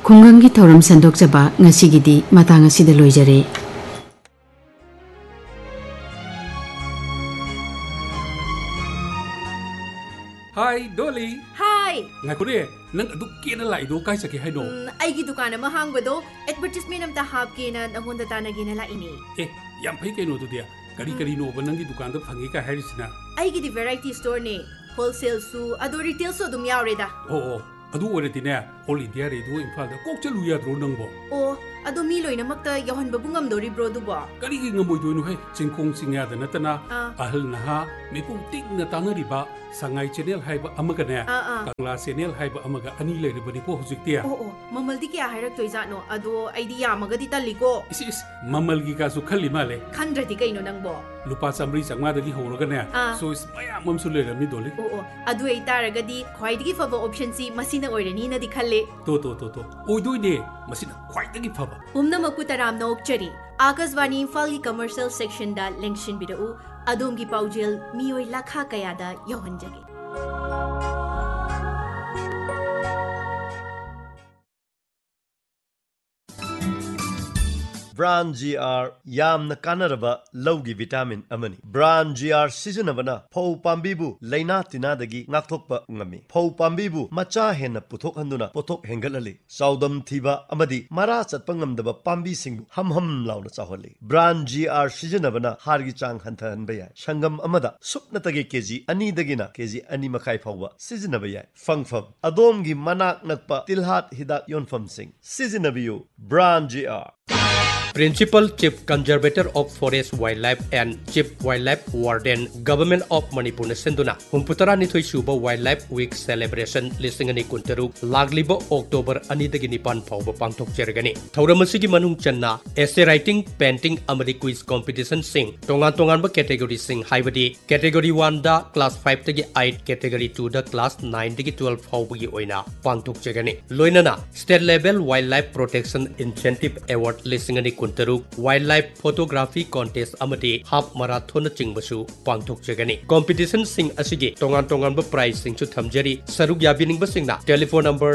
ꯈꯨꯡꯒꯪꯒꯤ ꯊꯧꯔꯝ ꯁꯟꯗꯣꯛꯆꯕ ꯉꯁꯤꯒꯤꯗꯤ ꯃꯇꯥꯡ ꯑꯁꯤꯗ ꯂꯣꯏꯖꯔꯦ꯫ Hi, Dolly. Hi. Ngakure, nang aduk kena la ido kai sake hai no. Aigi dukan ama hangbado advertisement amta hapke na nangonda tanagena la ini. Yam phai keno tu dia. Kari no banangi dukan da phangi ka harisina. Aigi di variety store ne. Wholesale su ado retail su dum yaureda. Oh, adu oreti ne. All India radio Imphal da kok chalu ya dro nangbo. Oh, ado mi loinamakta yahon babung amdori bro du ba. Kari gi ngamoi doinu hai chingkong singya da natana ahal naha mipung tik na tanariba sangai channel haiba amaga ne kangla channel haiba amaga ani leiribani ko hujiktia. Oh, mamal di kya hairak toy jatno ado idea amaga di taliko. Is mamal gi ka su khalli male. Khandradi kaino nangbo. Lupa samri changma da gi horoga ne. So is mayam mam su leirami Dolly. Oh, ado ai taragadi khwaidigi faba option si masina oirani na di khalle. To. Oidoi ne masina khwaidagi faba. Pumnamakpu taramna okchari Akasvani Imphal commercial section da lengshin bidau adom gi paujel mioi lakha kayada yohanjage. Bran GR yamna kanaraba lawgi vitamin amani. Bran GR seasonabana phau pambibu laina tinadagi ngakthokpa ngami. Phau pambibu macha hena puthok handuna pothok hengalali. Saudam thiba amadi mara chatpa ngamdaba pambi singbu ham launa chaholi. Bran GR seasonabana hargi chang hanthan bayai. Shangam amada supnatagi kg ani dagina kg ani makai phawba seasonabaya. Fangfam adomgi manak nakpa tilhat hidak yonfam sing. Seasonabiyu Bran GR. Principal Chief Conservator of Forest Wildlife and Chief Wildlife Warden Government of Manipur na senduna humputara nithoi suba Wildlife Week Celebration lisingani kunteruk lagliba October 2-9 phawba pangthok chergani thauram asigi manung channa essay writing painting amadi quiz competition sing tongan ba category sing haibadi category 1 da class 5 tagi 8 category 2 da class 9 tagi 12 phawbagi oina pangthok chergani loinana state level wildlife protection incentive award lisingani Kuntaruk Wildlife Photography Contest amati half marathon chingbasu pangthok jagani competition sing asigi tongan ba prize sing chu thamjari saruk yabining ba singna telephone number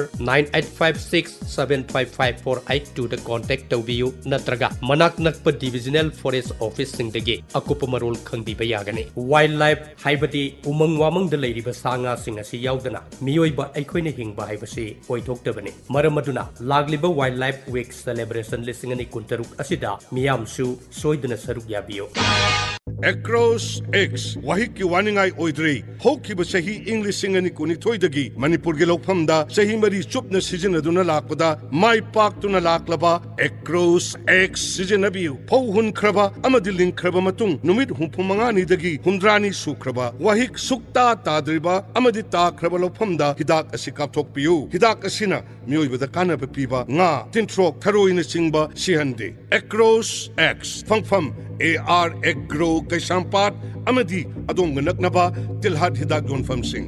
9856755482 da contact tawbiyu natraga manak nakpa divisional forest office sing dagi akupa marol khangdi ba yagani wildlife haibati umang wamang da leiriba sanga sing asi yaudana miyoi ba aikoina hingba haibasi oithoktabani maramaduna lagliba wildlife week celebration lisingani kuntaruk asida miyamsu soidana saruk yabiyo Across X wahiki waningai oidri hokiba sahi English singani kuni thoidagi Manipur ge lokphamda sahi mari chupna season aduna lakpada mai pak tuna laklaba Across X season abiu phauhun khraba amadi link khraba matung numit humphumanga ni dagi humdrani sukhraba wahik sukta tadriba amadi ta khraba lokphamda hidak asikap thokpiu hidak asina mioibada kana piba nga tintrok tharoina singba sihande Across X phangpham AR Agro Kaisampat amadi adong naknaba tilhat hidak yonfam sing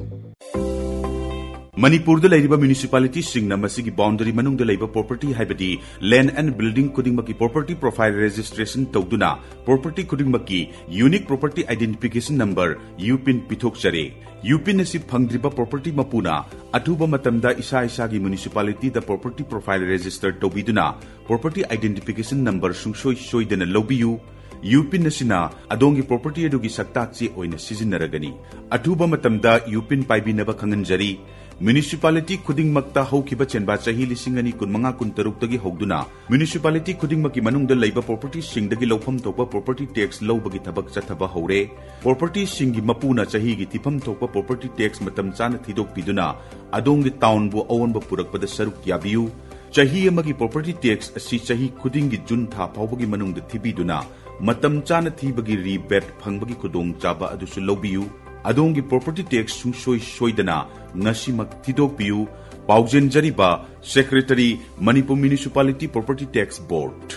Manipur da laiba municipality sing na masigi boundary manung da laiba property haibadi land and building kuding maki property profile registration tawduna property kuding maki unique property identification number UPIN pithok chare UPIN asi phangdriba property mapuna athuba matamda isa gi municipality da property profile register tawbiduna property identification number sungsoi dana lobiyu UPIN nasina adongi property adugi saktachi oina sizinaragani athuba matamda UPIN paibinaba khanganjari municipality khuding makta haukiba chenba chahi lisingani kunmanga kuntaruk tagi hogduna municipality khuding maki manungda leiba property singdagi lawpham topa property tax lawbagi thabak chathaba hore property singi mapuna chahi gi tifam topa property tax matam chana thidok piduna adongi town bu awonba purakpada saruk yabiu chahi amagi property tax asi chahi khuding gi jun tha phawbagi manungda thibiduna matam chana thibagi rebate phangbagi khudong chaba adusu lawbiu adongi property tax soidana ngasimak thidokpiu paujenjariba secretary Manipur Municipality Property Tax Board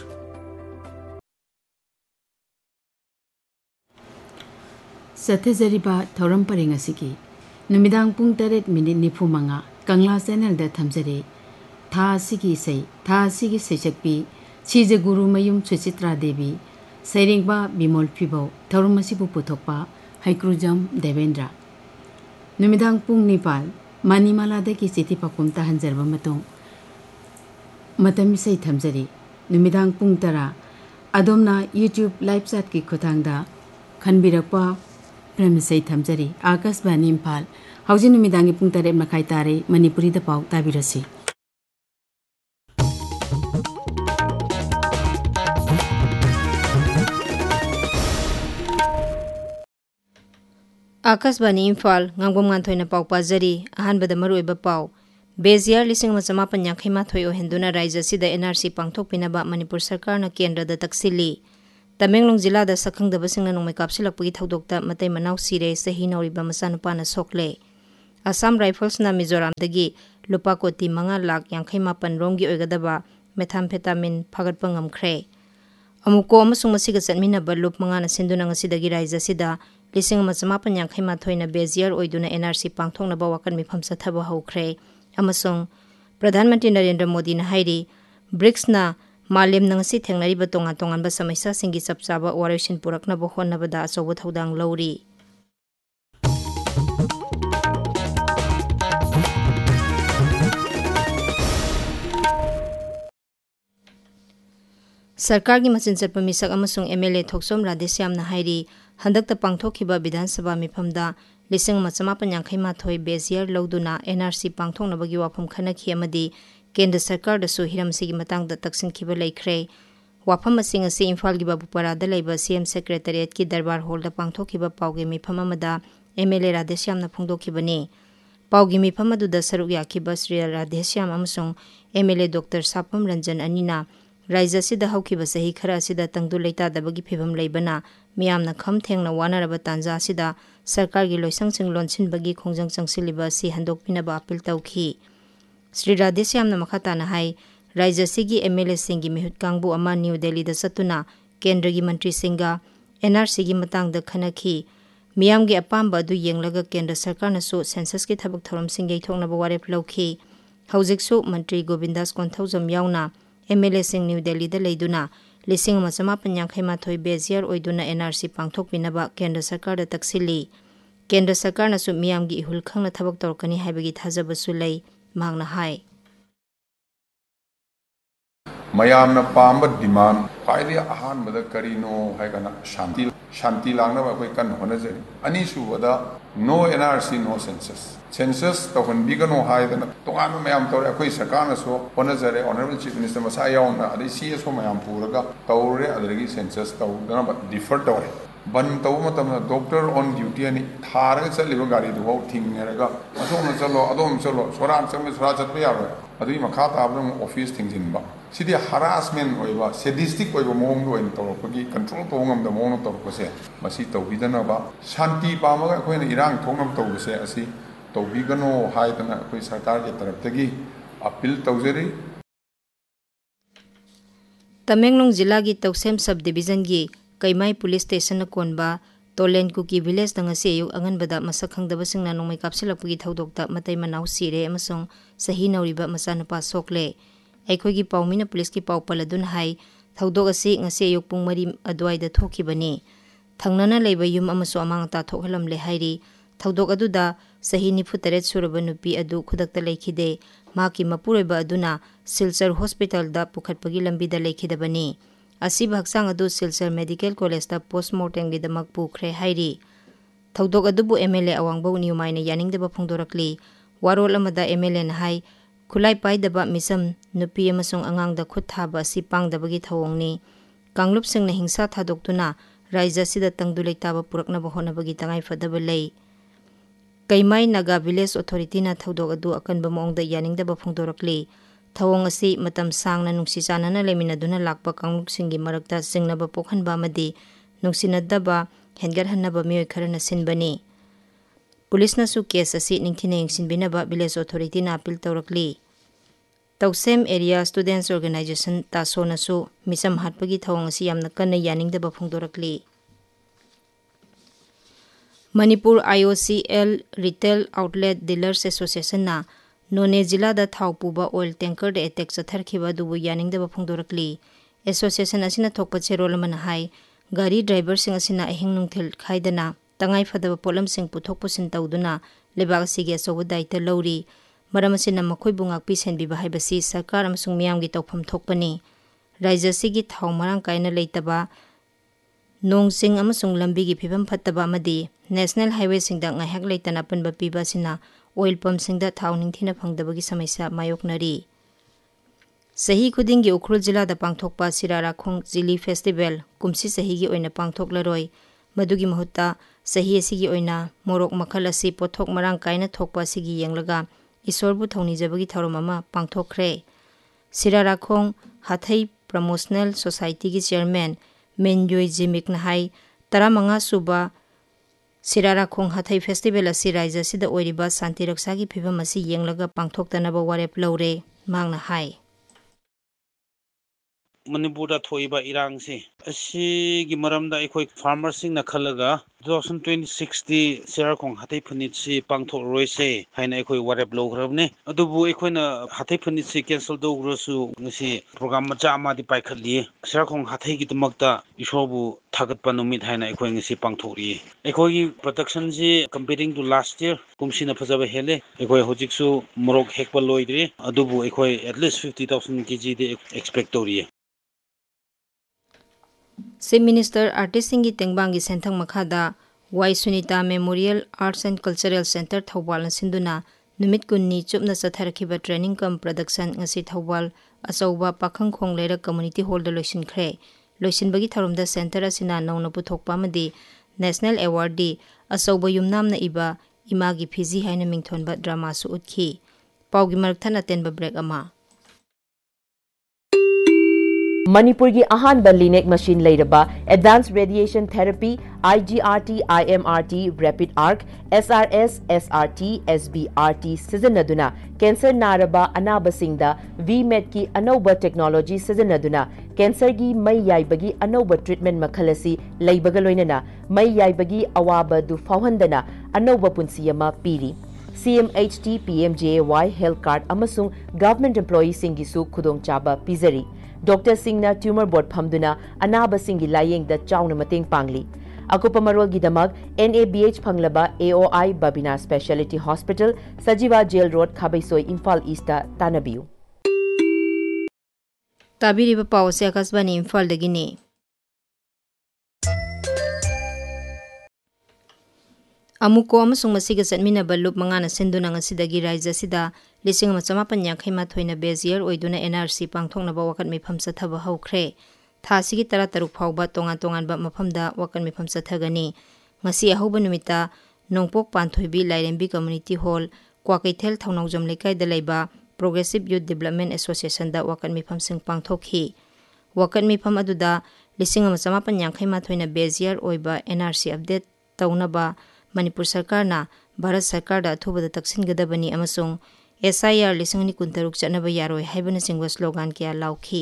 Sathajariba Thoram Paring asiki numidang pung 8:95 Kangla channel da thamjare tha asigi seichakpi Chije Guru Mayum Suchitra Devi Sairingba Bimol Phibo Thoram asibu puthokpa Haikrujam Devendra Numidang pung 9 Manimala de ki City Pakum tahanjarba matung ꯃꯇꯝ ꯏꯁꯩ ꯊꯝꯖꯔꯤ ꯅꯨꯃꯤꯗꯥꯡ ꯄꯨꯡ 10 ꯑꯗꯣꯝꯅ YouTube live ꯆꯥꯠꯀꯤ ꯈꯨꯊꯥꯡꯗ ꯈꯟꯕꯤꯔꯛꯄ film ꯏꯁꯩ ꯊꯝꯖꯔꯤ ꯑꯥꯀꯥꯁꯕꯥꯅꯤ ꯏꯝꯐꯥꯜ ꯍꯧꯖꯤꯛ ꯅꯨꯃꯤꯗꯥꯡꯒꯤ ꯄꯨꯡ 8:30 ꯇꯥꯔꯦ ꯃꯅꯤꯄꯨꯔꯤꯗ ꯄꯥꯎ ꯇꯥꯕꯤꯔꯁꯤ Akashvani Imphal ngangom nganthoi na pau pajari ahanbada maruiba pau Bezier 1958 ओहेंदुना राज्य सिदा एनआरसी पांगथोक पिनबा मणिपुर सरकार ना केंद्र दा तक्सिली तमेंगलोंग जिला दा सखंगदबा सिंगना नोंमै कापसिलकपगी थौदोकता मतै मनाव सिरे सही नौरिबा मसानुपाना सोकले असम राइफल्स ना मिजोराम दगी लुपा कोटी 5,58,000 रोंगी ओइगदबा मेथाम्फेटामिन फागतपा ngamkhre अमुको अमसुंग मसिगा चटमिनबा लुप 5 ना सिंदुना ngasiदगी राज्य सिदा 1958 ना बेजियर ओइदुना एनआरसी पांगथोकनबा वाकन मिफम सथबा हौख्रे अमसोंग प्रधानमंत्री नरेंद्र मोदी ना हाइरी ब्रिक्स ना मालेम नंगसी थेंगनारिबा तोंगा तोंगानबा समस्या सिंगी चपचाबा वारेसिन पुरकनबा होनबदा अचौबा थौदांग लौरी सरकार की मचिन चटपा मिसक अमसुंग एमएलए थोक्सोम राधेश्याम ना हाइरी हंदकता पांगथोखिबा विधानसभा मिफमदा 1958 बेजियर लौदुना एनआरसी पांगथोंनबगी वाफम खनखि अमदी केंद्र सरकार दसु हिरमसिगी मतंगदा तक्सिनखिबा लैख्रे वाफम असिंग असि इम्फाल गी बाबुपरादा लैबा सीएम सेक्रेटरिएट की दरबार हॉल दा पांगथोखिबा पाउगे मिफम अमदा एमएलए राधेश्याम ना फोंदोखिबनी पाउगी मिफम अदुदा सरुक याखिबा श्री राधेश्याम अमसुंग एमएलए डॉक्टर सापम रंजन अनिना राज्य सिदा हौखिबा सही खरा सिदा तंगदु लेतादबगी फिबम लैबना मियामना खम थेंगना वानरबा तांजा सिदा सरकार की लोइसंगसिंग लोनसिनबगी खोंजंग चंगसिलिबा सि हंदोकपिनबा अपील तौखि श्री राधेश्यामना मखाताना हाई राज्य सिगी एमएलए सिंगी मिहुत कांगबु अमा न्यू दिल्ली दा सतुना केंद्र की मंत्री सिंगा एनआरसी की मतंगदा खनखि मियामगी अपाम्बा अदु येंगलगा केंद्र सरकार नसु सेंसस की थबक थौरम सिंग यैथोकनबा वारेप लौखि हौजिकसु मंत्री गोविंदास कोंथौजम यावना एमएलए सिंग न्यू दिल्ली दा लेदुना 1958 बेजियर ओइदुना एनआरसी पांगथोकपिनबा केंद्र सरकार दा तक्सिली केंद्र सरकार नसु मियामगी इहुल खंगना थबक तौरकनी हाइबगी थाजबसु लै मांगना हाय मयामना पांब डिमांड फाइदे आहान मद करीनो हाइगना शांति लांगना अखोय कन होनजरी अनि सुबदा नो एनआरसी नो सेंसस तोहन बिगनो हाइदना तोगान मयाम तौरे अखोय सरकार नसु होनजरे ऑनरेबल चीफ मिनिस्टर मसा यावना अदि सीएसओ मयाम पुरगा तौरे अदरगी सेंसस तौदना डिफर तौरे बन तौ मतम डॉक्टर ऑन ड्यूटी अनि थारग चलिबा गाड़ी दु थिंगरगा अदोम चलो सोरान चमे सोरा चतबा यारो अदुई मखा ताबन ऑफिस थिंजिनबा सिदी हरासमेंट ओइबा सेडिस्टिक ओइबा मोंग ओइन तौरपगी कंट्रोल तौंगम द मोंग तौरपसे मसी तौबिदनबा शांति पामगा अखोयना इरांग थोंगम तौबसे असि तौबिगनो हाइदना अखोय सरकार के तरफतगी अपील तौजरी तमेंगलोंग जिला की तौसेम सब डिवीजन की कैमाई पुलिस स्टेशन कोनबा तोलेन कुकी विलेज दंगसे यु अंगनबदा मसक खंगदबसिंगना नोंमै कापसिलकपगी थौदोकता मतै मनाव सिरे अमसोंग सही नौरिबा मसानुपा सोकले अखोगी पाउमिना पुलिस की पाउ पलदुन हाई थौदोक असि ngase यु पुंग मरी अदवाइदा थोखिबनी थंगनना लैबा युम अमसो अमांगता थोखलमले हाइरी थौदोक अदुदा सही 93 सुरबा नुपी अदु खुदकता लैखिदे माकी मपुरेबा अदुना सिलचर हॉस्पिटल दा पुखटपगी लंबीदा लैखिदबनी असिब हक्सांग अदु सिलचर मेडिकल कॉलेज दा पोस्टमार्टम गी दमक पुखरे हाइरी थौदोक अदुबु एमएलए अवांगबौ न्यूमाइना यानिंगदबा फोंदोरकली वारोल अमदा एमएलए न हाई खुलाई पाइदबा मिसम नुपी अमसुंग अंगांगदा खुद थाबा असि पांगदबगी थवोंगनी कांगलुप सिंगना हिंसा थादोक्तुना राज्य सिदा तंगदु लेताबा पुरकनबा होनबगी तंगाई फदबा लै कैमाई नागा विलेज अथॉरिटी ना थौदोक अदु अकनबा मोंगदा यानिंगदबा फोंदोरकली थवोंग असि मतम सांगना नुंसी चानना लेमिनदुना लाकपा कांगलुप सिंगी मरकता सिंगनबा पोखनबा मदी नुंसीनदबा हेंगरहन्नबा मियोय खरना सिनबनी पुलिस नसु केस असि निंथिना यंगसिनबिनबा विलेज अथॉरिटी ना अपील तौरकली तौसेम एरिया स्टूडेंट्स ऑर्गेनाइजेशन तासो नसु मिसम हाटपगी थवोंग असि यामना कन्ना यानिंगदबा फोंदोरकली Manipur IOCL retail outlet dealers association ना नोने जिला दा थाउपुबा oil tanker they attack चथरखिबा दुबु यानिंगदबा फोंदोरकली association असिना थोकपा चेरोल मन हाई गाड़ी ड्राइवर सिंग असिना अहिंग नुंथिल खाइदना तंगाई फदबा पोलम सिंग पुथोक पुसिन तौदुना लेबाग सिगे अचौबा दायित्व लौरी मरम असिना मखोइबु ngakpi senbiba haibasi sarkar amasung miyamgi tawpham thokpani raija sigi thau marang kaina leitaba nongsing amasung lambi gi phibam phattaba amadi national highway singda ngahak leitana panba piba sina oil pump singda thau ningthina phangdabagi samysya mayoknari sahi khuding gi ukhrul jila da pangthokpa sirarakhong jili festival kumsi sahi gi oina pangthoklaroi madugi mahutta sahi asigi oina morok makhal asi pothok marang kaina thokpa sigi yenglaga isorbu thongni jabagi thorom ama pangthokre sirarakhong hathai promotional society gi chairman menjoi jimik na hai taramanga suba sirarakhong hathai festival asi raija sida oiriba santi raksa gi phibam asi yenglaga pangthoktanaba warep lawre mangna hai Manipur thoiba irang si asi gi maramda ekhoi farmer sing na khalaga 2026 di sirakhong hathai phunit si pangthok roise haina ekhoi warep lograbne adubu ekhoina hathai phunit si cancel dogrosu ngasi program macha ama di paikhali sirakhong hathai gi tumakta isobu thagatpa numit haina ekhoi ngasi pangthori ekhoi gi production si comparing to last year kumsina phajaba hele ekhoi hojiksu morok hekpa loidre adubu ekhoi at least 50000 kg de expect tori Chief Minister Artist Singi Tengbangi Senthang Makhada Wai Sunita Memorial Arts and Cultural Center Thawbal Sinduna Numit Kunni Chupna Satharakhiba Training Cum Production ngasi Thawbal Asauba Pakhang Khonglera Community Hall da loisin khre loisin bagi tharumda center asina nongna puthokpa amadi National Awardee Asauba Yumnamna iba imagi Fiji haina mingthonba drama su utkhi paugi marthana tenba break ama Manipur की अहानबा लिनेक machine लेरबा advance radiation therapy IGRT IMRT rapid arc SRS SRT SBRT सिजनदुना cancer नारबा अनाबसिंगदा VMED की अनौबा technology सिजनदुना cancer की मई याइबगी अनौबा treatment मखलसी लेबगा लोइनना मई याइबगी अवाबा दु फावहंदना अनौबा पुंसी अमा पीरी CMHT PMJAY health card अमसुंग government employee सिंगी सु खुदोंग चाबा पिजरी Dr. Singna tumor board phamduna anaba singi layeng da chauna mateng pangli akupa marol gidamag NABH phanglaba AOI Babina Specialty Hospital Sajiva Jail Road Khabaisoi Imphal East ta tanabiu tabiriba pause akasbani Imphal dagini amuko amasung masiga satminaba lup mangana senduna ngasidagi raija sida lising macamapan yankhaima thoina bezier oiduna NRC pangthoknaba wakat mifam sathaba haukhre thasigi tara taruk phawba tongan tongan ba mafamda wakat mifam sathagani ngasi ahoba numita nongpok panthoibi lairembi community hall kwakaithel thaunaujam lekai da leiba Progressive Youth Development Association da wakat mifam sing pangthokhi wakat mifam aduda lising macamapan yankhaima thoina bezier oiba NRC update taunaba Manipur Sarkar na Bharat Sarkar da thubada taksin gadabani amasung SIR lisangni kuntaruk chanaba yaroi haibana singwa slogan kya lauki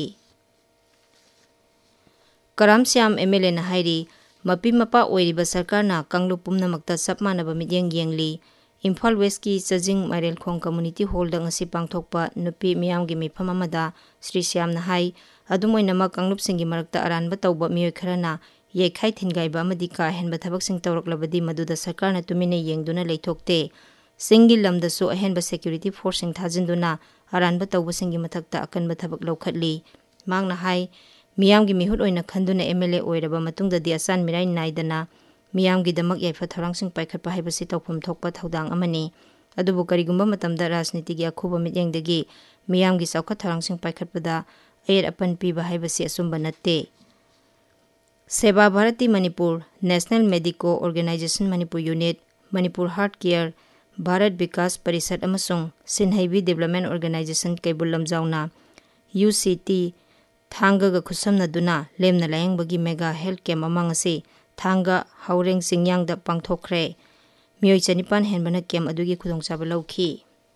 Karam Syam MLA na hairi mapi mapa oiriba sarkar na kanglu pumna makta sapmana ba midyang yengli Imphal West ki Chajing Mairel Khong Community Hall da ngasi pangthokpa nupi miyamgi mifam amada Sri Syam na hai adumoina ma kanglup singi marakta aranba tawba miyoi kharana yekhai thingaiba amadi ka henba thabak sing tawraklabadi maduda sarkar na tumine yengduna leithokte singi lamda so ahenba security force sing thajinduna aranba tawba singi mathakta akanba thabak lawkhatli mangna hai miyamgi mihut oina khanduna MLA oiraba matungda di asan mirai naidana miyamgi damak yaifa thorang sing paikhatpa haibasi tawphum thokpa thaudang amani adubu karigumba matamda rajniti gi akhuba mityengdagi miyamgi saukha thorang sing paikhatpada ayer apan piba haibasi asumba natte Seva Bharati Manipur National Medico Organization Manipur Unit Manipur Heart Care Bharat Vikas Parishad amasung Sinhaibi Development Organization Kaibul Lamjauna UCT Thanga ga khusamna duna lemna layangbagi mega health camp amang ase Thanga Haureng Singyang da pangthokre miyoi chanipan henbana camp adugi khudongchaba lawki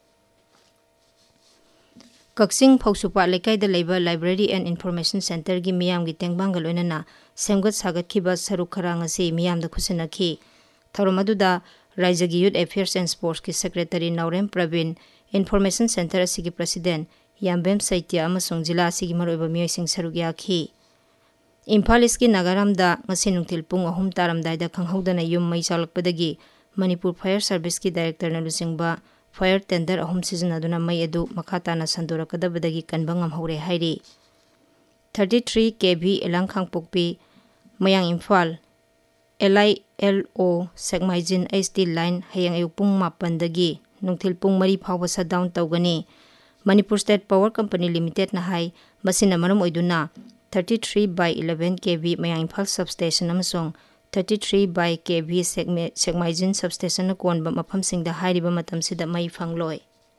Kaksing Phausupa Lekai da Leiba Library and Information Center gi miyam gi tengbang galoinana semgat sagat khiba saru kharang ase miyam da khusinakhi Tharomaduda Raijagi Youth Affairs and Sports ki Secretary Naurem Pravin Information Center asigi President Yambem Saitya amasung jila asigi maroiba miyoi sing sarugya khi Imphal East ki Nagaram da ngasi nungtil pung 3 taramdai da khanghaudana yum mai chalakpadagi Manipur Fire Service ki Director na lusingba Fire tender 3 ꯁꯤꯖꯤꯟꯅꯗꯨꯅ ꯃꯩ ꯑꯗꯨ ꯃꯈꯥ ꯇꯥꯅ ꯁꯟꯗꯣꯔꯛꯀꯗꯕꯗꯒꯤ ꯀꯟꯕ ꯉꯝꯍꯧꯔꯦ ꯍꯥꯏꯔꯤ 33 kV ꯑꯦꯂꯥꯡꯈꯥꯡꯄꯣꯛꯄꯤ ꯃꯌꯥꯡ Imphal LILO ꯁꯦꯛꯃꯥꯏꯖꯤꯟ HT line ꯍꯌꯦꯡ ꯑꯌꯨꯛ ꯄꯨꯡ 7ꯗꯒꯤ ꯅꯨꯡꯊꯤꯜ ꯄꯨꯡ 3 ꯐꯥꯎꯕ ꯁꯠꯗꯥꯎꯟ ꯇꯧꯒꯅꯤ ꯃꯅꯤꯄꯨꯔ ꯁ꯭ꯇꯦꯠ ꯄꯥꯋꯔ ꯀꯝꯄꯅꯤ ꯂꯤꯃꯤꯇꯦꯗꯅ ꯍꯥꯏ ꯃꯁꯤꯅ ꯃꯔꯝ ꯑꯣꯏꯗꯨꯅ 33/11 kV ꯃꯌꯥꯡ ꯏꯝꯐꯥꯜ ꯁꯕꯁ꯭ꯇꯦꯁꯟ ꯑꯃꯁꯨꯡ 33 kV ꯁꯦꯛꯃꯥꯏꯖꯤꯟ ꯁꯕꯁ꯭ꯇꯦꯁꯟꯅ ꯀꯣꯟꯕ ꯃꯐꯝꯁꯤꯡꯗ ꯍꯥꯏꯔꯤꯕ ꯃꯇꯝꯁꯤꯗ ꯃꯩ ꯐꯪꯂꯣꯏ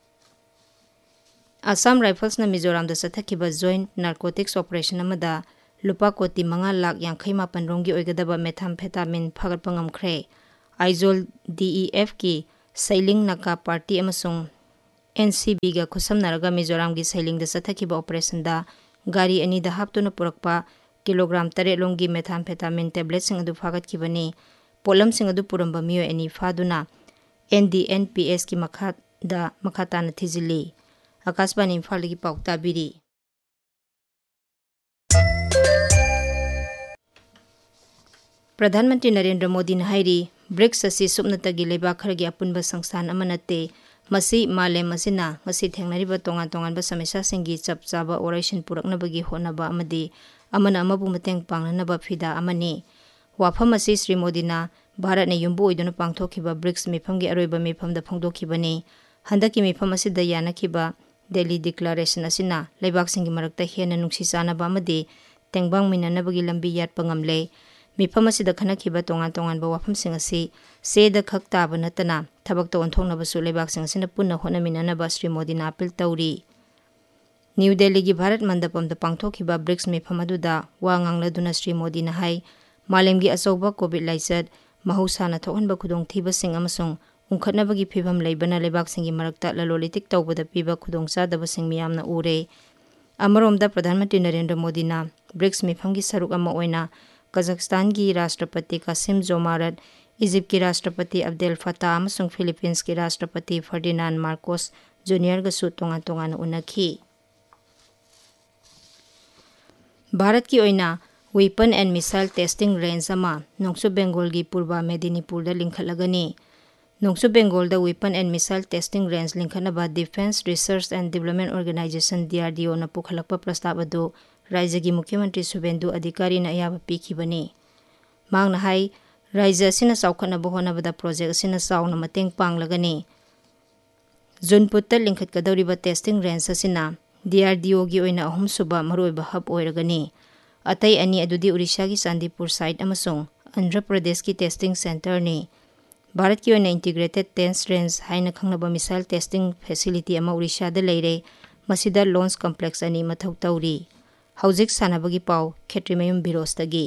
ꯑꯁꯥꯝ ꯔꯥꯏꯐꯜꯁꯅ ꯃꯤꯖꯣꯔꯥꯝꯗ ꯆꯠꯊꯈꯤꯕ ꯖꯣꯏꯟꯠ ꯅꯥꯔꯀꯣꯇꯤꯛꯁ ꯑꯣꯄꯔꯦꯁꯟ ꯑꯃꯗ ꯂꯨꯄꯥ ꯀꯣꯇꯤ 5,57,000 ꯔꯣꯝꯒꯤ ꯑꯣꯏꯒꯗꯕ ꯃꯦꯊꯥꯝꯐꯦꯇꯥꯃꯤꯟ ꯐꯥꯒꯠꯄ ꯉꯝꯈ꯭ꯔꯦ ꯑꯥꯏꯖꯣꯜ DEF ꯀꯤ ꯁꯩꯂꯤꯡ ꯅꯥꯀꯥ ꯄꯥꯔꯇꯤ ꯑꯃꯁꯨꯡ NCBꯒ ꯈꯨꯠꯁꯝꯅꯔꯒ ꯃꯤꯖꯣꯔꯥꯝꯒꯤ ꯁꯩꯂꯤꯡꯗ ꯆꯠꯊꯈꯤꯕ ꯑꯣꯄꯔꯦꯁꯟꯗ ꯒꯥꯔꯤ ꯑꯅꯤꯗ ꯍꯥꯞꯇꯨꯅ ꯄꯨꯔꯛꯄ ꯀꯤꯂꯣꯒ꯭ꯔꯥꯝ 8 ꯂꯣꯝꯒꯤ ꯃꯦꯊꯥꯝꯐꯦꯇꯥꯃꯤꯟ ꯇꯦꯕ꯭ꯂꯦꯠꯁꯤꯡ ꯑꯗꯨ ꯐꯥꯒꯠꯈꯤꯕꯅꯤ ꯄꯣꯠꯂꯝꯁꯤꯡ ꯑꯗꯨ ꯄꯨꯔꯝꯕ ꯃꯤꯑꯣꯏ ꯑꯅꯤ ꯐꯥꯗꯨꯅ NDNPSꯀꯤ ꯃꯈꯥ ꯇꯥꯅ ꯊꯤꯖꯤꯜꯂꯤ आकाशवाणी इम्फाल की पाउ ताबीरी प्रधानमंत्री नरेंद्र मोदी ने हाइरी ब्रिक्स असी सुपनतगी लेबा खरगी अपुनबा संस्थान अमनते मसी मालेम मसिना मसी थेंगनरिबा तोंगान तोंगानबा समस्या सिंगी चप चाबा ओरेशन पुरकनबगी होनबा अमदी अमन अमबु मतेंग पांगनबा फिदा अमनी वाफम असी श्री मोदीना भारत ने युम्बु ओइदुना पांगथोखिबा BRICS मिफमगी अरोइबा मिफमदा फोंदोखिबनी हंदकी मिफम असिदा यानखिबा Delhi Declaration asina leibak singi marakta hena nungsi chanaba amadi tengbang minanabagi lambi yatpa ngamle mifam asida khanakhiba tongan tongan ba wafam sing asi seda khak taba natana thabak to onthongna basu leibak sing asina punna hona minanaba Sri Modi na appeal tawri New Delhi gi Bharat Mandapam da pangthokhiba BRICS mifam aduda wa ngangladuna Sri Modi na hai malemgi asoba covid laisat mahusana thokhanba khudong thiba sing amasung उंखटनबगी फिबम लेबना लेबाक सिंगी मरक्ता ललोलितिक तौबदा पीबा खुदोंचादबा सिंग मियामना उरे अमरोमदा प्रधानमंत्री नरेंद्र मोदी ना BRICS मिफमगी सरुक अमा ओइना Kazakhstan की राष्ट्रपति Qasim Jomart Egypt की राष्ट्रपति अब्देल फत्ता अमसुंग फिलीपींस की राष्ट्रपति फर्डिनांड मार्कोस जूनियर गसु तोंगा तोंगान उनखी भारत की ओइना weapon and missile testing range अमा नोंगसु बेंगोल की पूर्वा मेदिनीपुर दा लिंखलगनी नोंगसु बेंगोल दा weapon and missile testing range लिंखनबा defence research and development organisation DRDO ना पुखलकपा प्रस्ताव अदु राज्य की मुख्यमंत्री शुभेंदु अधिकारी ना अयाब पीखिबनी मांगना हाई राज्य असिना चौखनबा होनबदा प्रोजेक्ट असिना चाउना मतेंग पांगलगनी जुनपुत्ता लिंखतकदौरिबा टेस्टिंग रेंज असिना DRDO की ओइना अहुम सुबा मरोइबा हब ओइरगनी अतै अनि अदुदी उड़ीसा की चांदीपुर साइट अमसुंग आंध्र प्रदेश की टेस्टिंग सेंटर ने भारत की ओइना integrated test range हाइना खंगनबा missile testing facility अमा उड़ीसा दा लेरे मसिदा लॉन्च कॉम्प्लेक्स अनि मथौ तौरी हौजिक सानाबगी पाउ खेत्रिमयुम बिरोस्तगी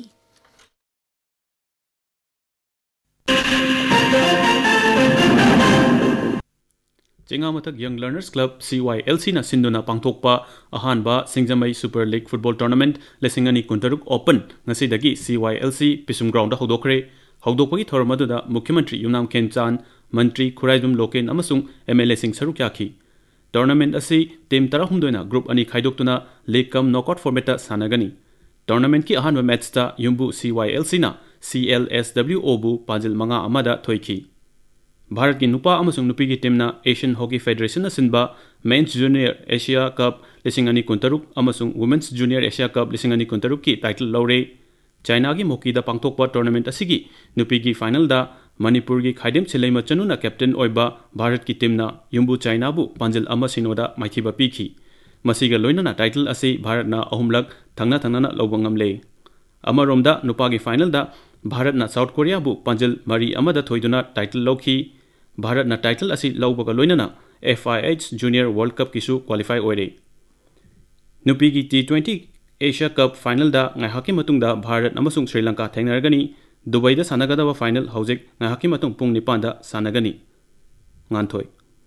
Chengamataak Young Learners Club CYLC na sinduna pangthokpa ahanba Singjamai Super League Football Tournament lesingani kuntaruk Open ngasidagi CYLC Pisum Ground da hodokre hodokpagi thormaduda Mukhyamantri Yumnam Khenchan Mantri Khuraidum Loken amasung MLA sing saruk yakhi Tournament asi team 16 na group ani khaidoktuna league cum knockout format ta sanagani Tournament ki ahanba match ta Yumbu CYLC na CLSWO bu Pajil manga amada thoiki Bharat की नुपा अमसुंग नुपी की team ना Asian hockey federation ना सिनबा mains junior Asia cup लिसिंगनी कुंतरुक अमसुंग women's junior Asia cup लिसिंगनी कुंतरुक की title लौरे China की मोकी दा पांगथोकपा tournament असिगी नुपी की final दा मणिपुर की खाइदेम छिलैमा चनुना कैप्टन ओइबा भारत की टीम ना युम्बु चाइना बु पांजल अमा सिनोदा माइथिबा पीखी मसिगा लोइनना टाइटल असि भारत ना अहुमलक थंगना थंगना लौबा ngamle अमरोमदा नुपा की फाइनल दा भारत ना साउथ कोरिया बु पांजल मरी अमदा थोइदुना टाइटल लौखी भारत ना टाइटल असी लौबगा लोइनना FIH जूनियर वर्ल्ड कप किसु क्वालिफाई ओइरे नुपी की T20 एशिया कप फाइनल दा ngaihaki matung da Bharat अमसुंग Sri Lanka थेंगनरगनी Dubai दा सानागदाबा फाइनल हौजिक ngaihaki matung pung 9 दा सानागनी nganthoi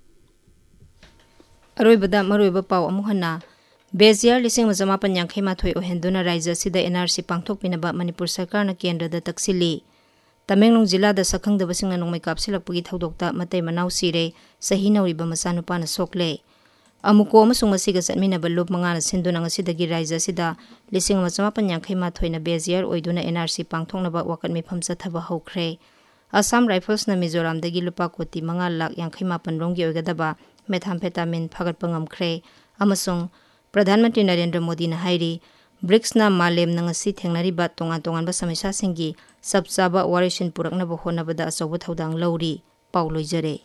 अरोइबदा मरोइबा पाव अमुहना बेजियर लिसिंग मजमा पन्यांखै माथoi ओहेंदुना राज्य सिदा NRC पांगथोकपिनबा मणिपुर सरकारना केंद्रदा तक्सिली तमेंगलों जिला दा सखंगदबसिंगना नोंमै कापसिलकपगी थौदोकता मतै मनाव सिरे सही नौरिबा मचानुपाना सोकले अमुको अमसुंग मसिगा चटमिनबा लुप मंगाना सिंदुना ngasiदagi राज्य सिदा लिसिंग मचमा पन्यांखै माथोइना Bezier ओइदुना NRC पांगथोंनबा वाकत मिफम चथबा हौख्रे Assam Rifles na Mizoram dagi lupa koti mga lak yang khimapan ronggi oigadaba methamphetamine phagat pangamkhre amasung Pradhan Mantri Narendra Modi na hairi BRICS na malem na ngasi thengnari ba tongan ba samisa singgi sabsaba warishin purakna bo hona bada asobo thodang lauri Paulo Jare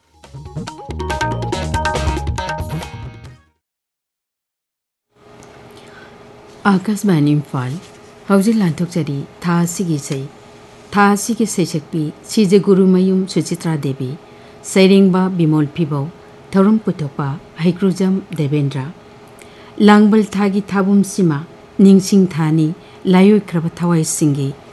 Akashvani Imphal Hauji Lanthokjari Tha Sigi Sei Tha Sigi Seichakpi Chije Guru Mayum Suchitra Devi Sairengba Bimol Phibau Thorum Puthokpa Haikrujam Devendra Langbal Thagi Thabum Sima Ningsing Thani Layoi Kraba Thawai Singi